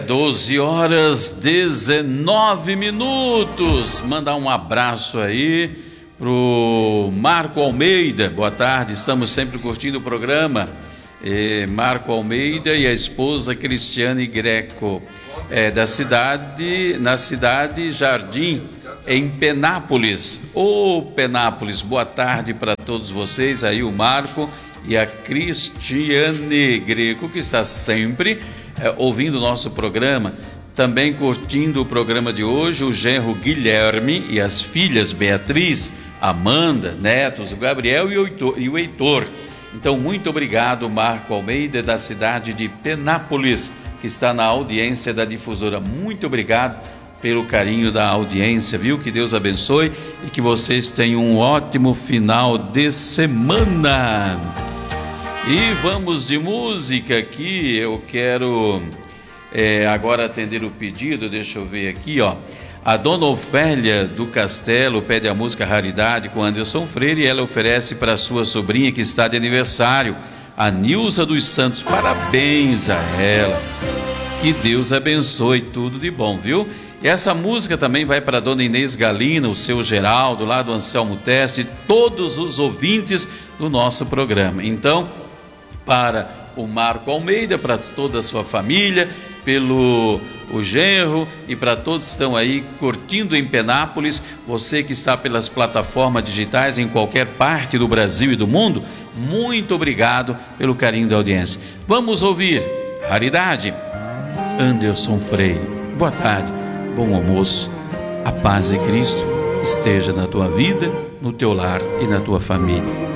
12h19. Mandar um abraço aí pro Marco Almeida. Boa tarde, estamos sempre curtindo o programa. Marco Almeida e a esposa Cristiane Greco, na cidade Jardim, em Penápolis. Penápolis, boa tarde para todos vocês, aí o Marco e a Cristiane Greco, que está sempre ouvindo o nosso programa. Também curtindo o programa de hoje, o genro Guilherme e as filhas Beatriz, Amanda, netos, o Gabriel e o Heitor. Então, muito obrigado, Marco Almeida, da cidade de Penápolis, que está na audiência da difusora. Muito obrigado pelo carinho da audiência, viu? Que Deus abençoe e que vocês tenham um ótimo final de semana. E vamos de música aqui. Eu quero agora atender o pedido, deixa eu ver aqui, ó. A dona Ofélia do Castelo pede a música Raridade com Anderson Freire e ela oferece para sua sobrinha que está de aniversário, a Nilza dos Santos. Parabéns a ela. Que Deus abençoe, tudo de bom, viu? E essa música também vai para a dona Inês Galina, o seu Geraldo, lá do Anselmo Teste, todos os ouvintes do nosso programa. Então, para o Marco Almeida, para toda a sua família, pelo o genro e para todos que estão aí curtindo em Penápolis, você que está pelas plataformas digitais em qualquer parte do Brasil e do mundo, muito obrigado pelo carinho da audiência. Vamos ouvir Raridade, Anderson Freire. Boa tarde, bom almoço, a paz de Cristo esteja na tua vida, no teu lar e na tua família.